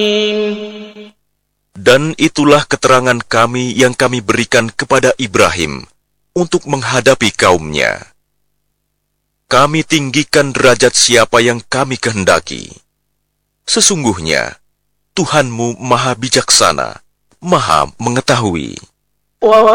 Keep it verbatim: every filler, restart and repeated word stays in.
Dan itulah keterangan kami yang kami berikan kepada Ibrahim untuk menghadapi kaumnya. Kami tinggikan derajat siapa yang kami kehendaki. Sesungguhnya, Tuhanmu maha bijaksana, maha mengetahui.